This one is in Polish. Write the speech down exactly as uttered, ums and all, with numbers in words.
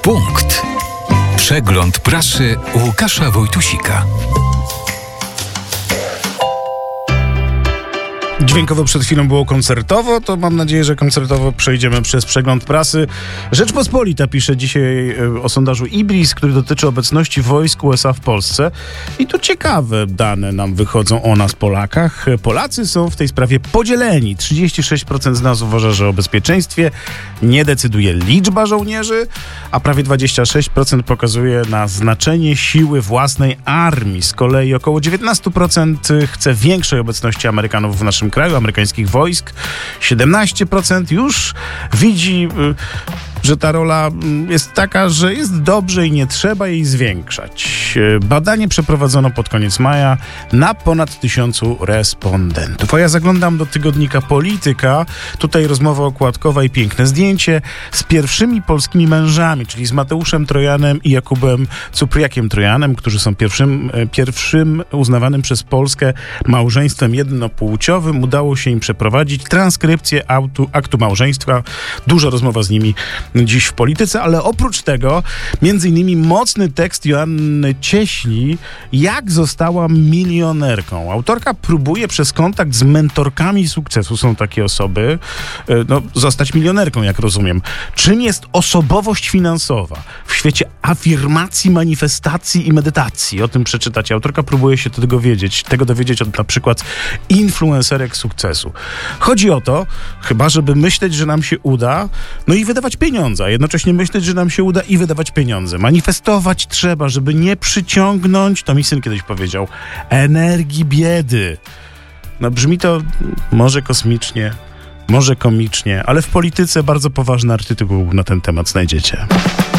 Punkt. Przegląd prasy Łukasza Wojtusika. Dźwiękowo przed chwilą było koncertowo, to mam nadzieję, że koncertowo przejdziemy przez przegląd prasy. Rzeczpospolita pisze dzisiaj o sondażu Ibris, który dotyczy obecności wojsk U S A w Polsce. I tu ciekawe dane nam wychodzą o nas, Polakach. Polacy są w tej sprawie podzieleni. trzydzieści sześć procent z nas uważa, że o bezpieczeństwie nie decyduje liczba żołnierzy, a prawie dwadzieścia sześć procent pokazuje na znaczenie siły własnej armii. Z kolei około dziewiętnaście procent chce większej obecności Amerykanów w naszym kraju, amerykańskich wojsk. siedemnaście procent już widzi, że ta rola jest taka, że jest dobrze i nie trzeba jej zwiększać. Badanie przeprowadzono pod koniec maja na ponad tysiącu respondentów. A ja zaglądam do tygodnika Polityka. Tutaj rozmowa okładkowa i piękne zdjęcie z pierwszymi polskimi mężami, czyli z Mateuszem Trojanem i Jakubem Cupriakiem Trojanem, którzy są pierwszym, pierwszym uznawanym przez Polskę małżeństwem jednopłciowym. Udało się im przeprowadzić transkrypcję aktu, aktu małżeństwa. Duża rozmowa z nimi dziś w Polityce, ale oprócz tego między innymi mocny tekst Joanny Cieśli, jak została milionerką. Autorka próbuje przez kontakt z mentorkami sukcesu, są takie osoby, no, zostać milionerką, jak rozumiem. Czym jest osobowość finansowa w świecie afirmacji, manifestacji i medytacji? O tym przeczytacie. Autorka próbuje się tego wiedzieć, tego dowiedzieć od na przykład influencerek sukcesu. Chodzi o to, chyba żeby myśleć, że nam się uda, no i wydawać pieniądze, a jednocześnie myśleć, że nam się uda i wydawać pieniądze. Manifestować trzeba, żeby nie przyciągnąć, to mi syn kiedyś powiedział, energii biedy. No brzmi to może kosmicznie, może komicznie, ale w Polityce bardzo poważny artykuł na ten temat znajdziecie.